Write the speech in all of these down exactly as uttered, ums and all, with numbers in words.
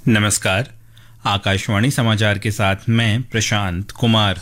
नमस्कार। आकाशवाणी समाचार के साथ मैं प्रशांत कुमार।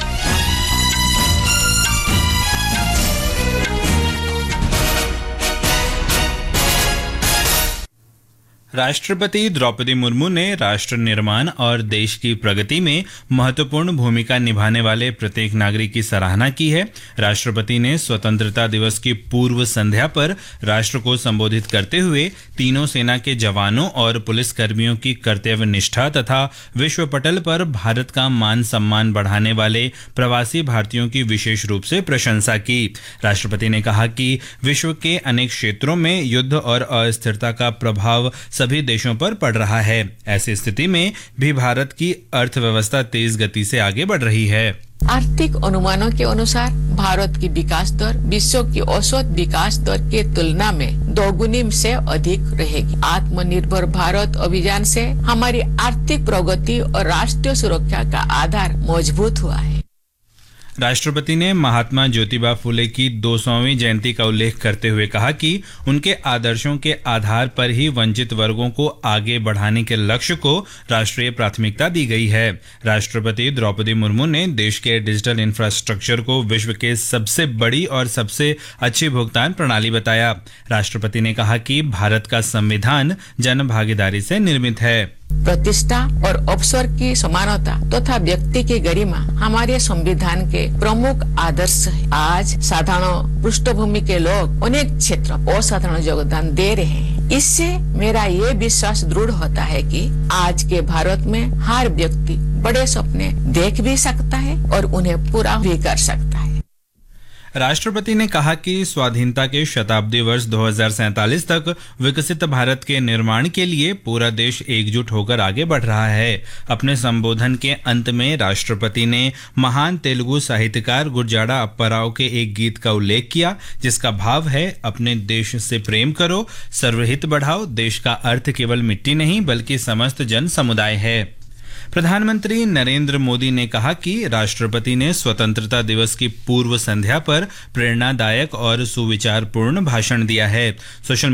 राष्ट्रपति द्रौपदी मुर्मू ने राष्ट्र निर्माण और देश की प्रगति में महत्वपूर्ण भूमिका निभाने वाले प्रत्येक नागरिक की सराहना की है। राष्ट्रपति ने स्वतंत्रता दिवस की पूर्व संध्या पर राष्ट्र को संबोधित करते हुए तीनों सेना के जवानों और पुलिस कर्मियों की कर्तव्य निष्ठा तथा विश्व पटल पर भारत का मान सम्मान बढ़ाने वाले प्रवासी भारतीयों की विशेष रूप से प्रशंसा की। राष्ट्रपति ने कहा कि विश्व के अनेक क्षेत्रों में युद्ध और अस्थिरता का प्रभाव सभी देशों पर पड़ रहा है। ऐसी स्थिति में भी भारत की अर्थव्यवस्था तेज गति से आगे बढ़ रही है। आर्थिक अनुमानों के अनुसार भारत की विकास दर विश्व की औसत विकास दर के तुलना में दोगुनी से अधिक रहेगी। आत्मनिर्भर भारत अभियान से हमारी आर्थिक प्रगति और राष्ट्रीय सुरक्षा का आधार मजबूत हुआ है। राष्ट्रपति ने महात्मा ज्योतिबा फुले की दो सौवीं जयंती का उल्लेख करते हुए कहा कि उनके आदर्शों के आधार पर ही वंचित वर्गों को आगे बढ़ाने के लक्ष्य को राष्ट्रीय प्राथमिकता दी गई है। राष्ट्रपति द्रौपदी मुर्मू ने देश के डिजिटल इंफ्रास्ट्रक्चर को विश्व के सबसे बड़ी और सबसे अच्छी भुगतान प्रणाली बताया। राष्ट्रपति ने कहा कि भारत का संविधान जन भागीदारी से निर्मित है। प्रतिष्ठा और अवसर की समानता तथा व्यक्ति की गरिमा हमारे संविधान के प्रमुख आदर्श है। आज साधारण पृष्ठभूमि के लोग अनेक क्षेत्र असाधारण योगदान दे रहे हैं। इससे मेरा ये विश्वास दृढ़ होता है कि आज के भारत में हर व्यक्ति बड़े सपने देख भी सकता है और उन्हें पूरा भी कर सकता है। राष्ट्रपति ने कहा कि स्वाधीनता के शताब्दी वर्ष दो हज़ार सैंतालीस तक विकसित भारत के निर्माण के लिए पूरा देश एकजुट होकर आगे बढ़ रहा है। अपने संबोधन के अंत में राष्ट्रपति ने महान तेलुगु साहित्यकार गुरजाड़ा अप्पाराव के एक गीत का उल्लेख किया, जिसका भाव है अपने देश से प्रेम करो, सर्वहित बढ़ाओ। देश का अर्थ केवल मिट्टी नहीं बल्कि समस्त जन समुदाय है। प्रधानमंत्री नरेंद्र मोदी ने कहा कि राष्ट्रपति ने स्वतंत्रता दिवस की पूर्व संध्या पर प्रेरणादायक और सुविचारपूर्ण भाषण दिया है। सोशल